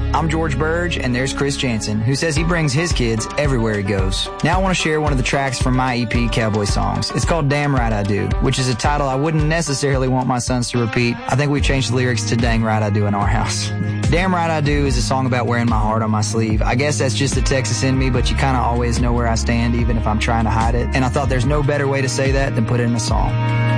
I'm George Burge, and there's Chris Jansen, who says he brings his kids everywhere he goes. Now I want to share one of the tracks from my EP, Cowboy Songs. It's called Damn Right I Do, which is a title I wouldn't necessarily want my sons to repeat. I think we changed the lyrics to Dang Right I Do in our house. Damn Right I Do is a song about wearing my heart on my sleeve. I guess that's just the Texas in me, but you kind of always know where I stand, even if I'm trying to hide it. And I thought there's no better way to say that than put it in a song.